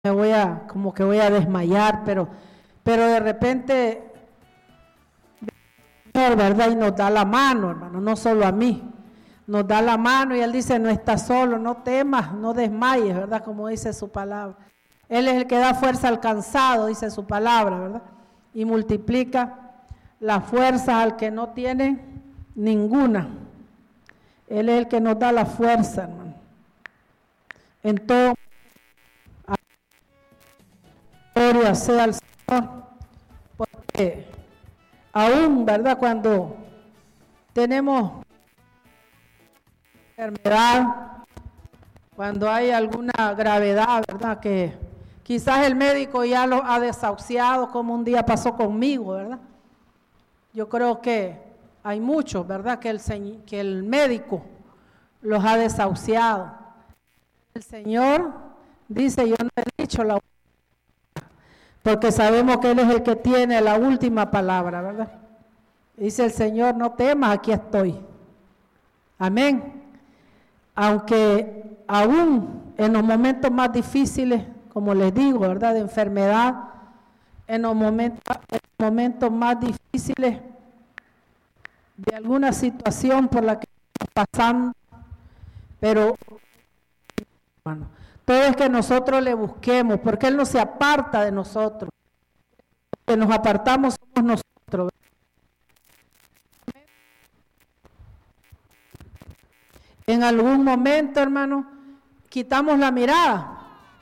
como que voy a desmayar, pero de repente, Señor, ¿verdad? Y nos da la mano, hermano, no solo a mí, nos da la mano y Él dice, no estás solo, no temas, no desmayes, ¿verdad? Como dice su palabra. Él es el que da fuerza al cansado, dice su palabra, ¿verdad? Y multiplica la fuerza al que no tiene ninguna. Él es el que nos da la fuerza, hermano. En todo, gloria sea al Señor, porque aún, ¿verdad? Cuando tenemos enfermedad, cuando hay alguna gravedad, ¿verdad? Que quizás el médico ya lo ha desahuciado, como un día pasó conmigo, ¿verdad? Yo creo que hay muchos, ¿verdad? Que el médico los ha desahuciado. El Señor dice, yo no he dicho la última, porque sabemos que Él es el que tiene la última palabra, ¿verdad? Dice el Señor, no temas, aquí estoy. Amén. Aunque aún en los momentos más difíciles, como les digo, ¿verdad? De enfermedad, en los momentos más difíciles de alguna situación por la que estamos pasando, pero hermano, todo es que nosotros le busquemos, porque Él no se aparta de nosotros. Que nos apartamos somos nosotros. En algún momento, hermano, quitamos la mirada.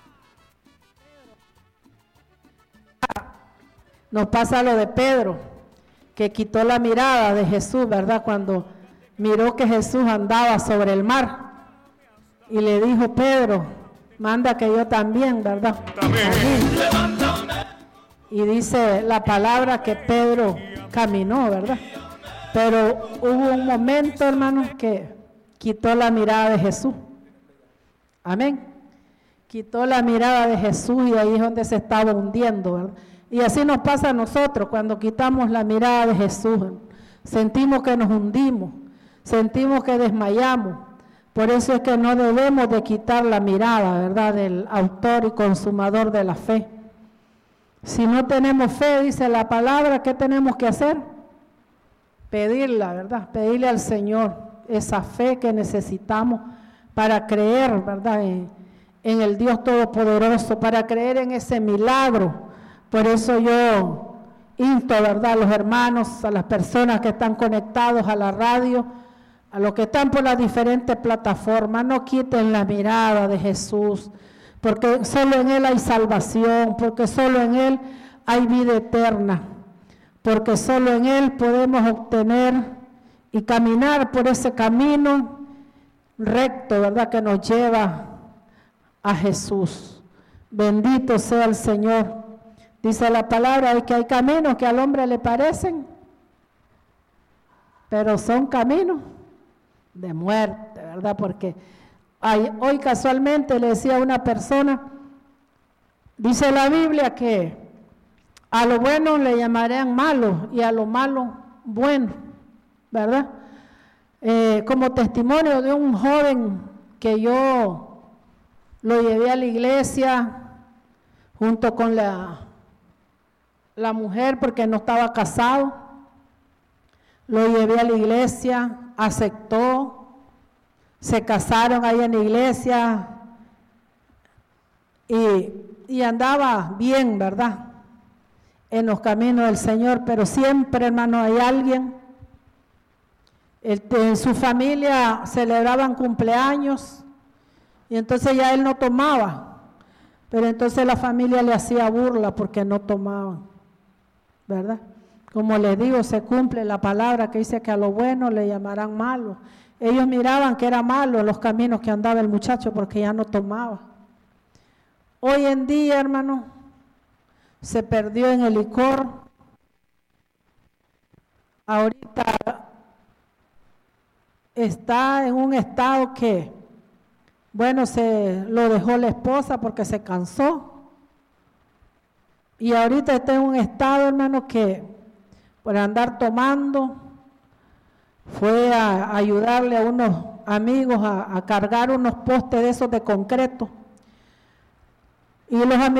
Nos pasa lo de Pedro, que quitó la mirada de Jesús, ¿verdad? Cuando miró que Jesús andaba sobre el mar y le dijo, Pedro, manda que yo también, ¿verdad? También. Y dice la palabra que Pedro caminó, ¿verdad? Pero hubo un momento, hermanos, que quitó la mirada de Jesús. Amén. Quitó la mirada de Jesús y ahí es donde se estaba hundiendo, ¿verdad? Y así nos pasa a nosotros cuando quitamos la mirada de Jesús. Sentimos que nos hundimos, sentimos que desmayamos. Por eso es que no debemos de quitar la mirada, ¿verdad? Del autor y consumador de la fe. Si no tenemos fe, dice la palabra, ¿qué tenemos que hacer? Pedirla, ¿verdad? Pedirle al Señor esa fe que necesitamos para creer, ¿verdad? En el Dios Todopoderoso, para creer en ese milagro. Por eso yo insto, ¿verdad? A los hermanos, a las personas que están conectados a la radio, a los que están por las diferentes plataformas, no quiten la mirada de Jesús, porque solo en Él hay salvación, porque solo en Él hay vida eterna, porque solo en Él podemos obtener y caminar por ese camino recto, ¿verdad? Que nos lleva a Jesús. Bendito sea el Señor. Dice la palabra que hay caminos que al hombre le parecen, pero son caminos de muerte, ¿verdad? Porque hoy casualmente le decía a una persona, dice la Biblia que a lo bueno le llamarían malo y a lo malo bueno, ¿verdad? Como testimonio de un joven que yo lo llevé a la iglesia junto con la mujer porque no estaba casado, lo llevé a la iglesia, aceptó, se casaron ahí en la iglesia y andaba bien, ¿verdad? En los caminos del Señor, pero siempre, hermano, hay alguien, en su familia celebraban cumpleaños y entonces ya él no tomaba, pero entonces la familia le hacía burla porque no tomaban, ¿verdad? Como les digo, se cumple la palabra que dice que a lo bueno le llamarán malo. Ellos miraban que era malo los caminos que andaba el muchacho porque ya no tomaba. Hoy en día, hermano, se perdió en el licor. Ahorita está en un estado que, bueno, se lo dejó la esposa porque se cansó. Y ahorita está en un estado, hermano, que por andar tomando, fue a ayudarle a unos amigos a cargar unos postes de esos de concreto. Y los